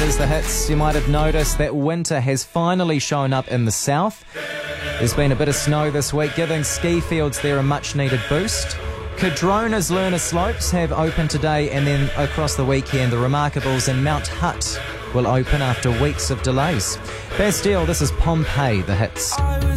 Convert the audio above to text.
is the hits. You might have noticed that winter has finally shown up in the south. There's been a bit of snow this week, giving ski fields there a much needed boost. Cardrona's Lerner Slopes have opened today, and then across the weekend the Remarkables in Mount Hutt will open after weeks of delays. Bastille, this is Pompeii, the hits.